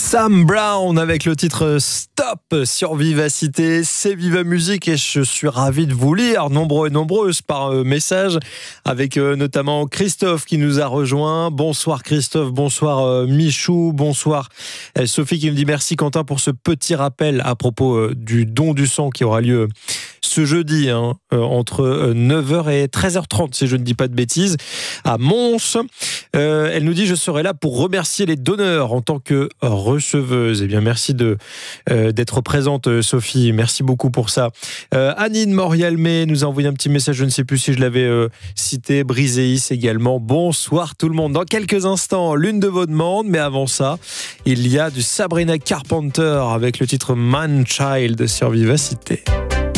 Sam Brown avec le titre Stop sur Vivacité, c'est Viva Musique et je suis ravi de vous lire, nombreux et nombreuses par message, avec notamment Christophe qui nous a rejoint. Bonsoir Christophe, bonsoir Michou, bonsoir Sophie qui me dit merci Quentin pour ce petit rappel à propos du don du sang qui aura lieu ce jeudi entre 9h et 13h30 si je ne dis pas de bêtises à Mons. Elle nous dit je serai là pour remercier les donneurs en tant que receveuse. Eh bien merci d'être présente Sophie, merci beaucoup pour ça. Anine Morialmé nous a envoyé un petit message, je ne sais plus si je l'avais cité. Briséis également, bonsoir tout le monde. Dans quelques instants l'une de vos demandes, mais avant ça il y a du Sabrina Carpenter avec le titre Man Child sur Vivacité.